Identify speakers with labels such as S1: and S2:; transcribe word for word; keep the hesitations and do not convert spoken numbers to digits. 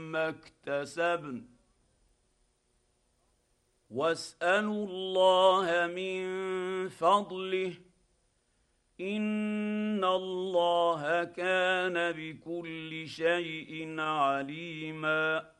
S1: ما اكتسبن واسالوا الله من فضله ان الله كان بكل شيء عليما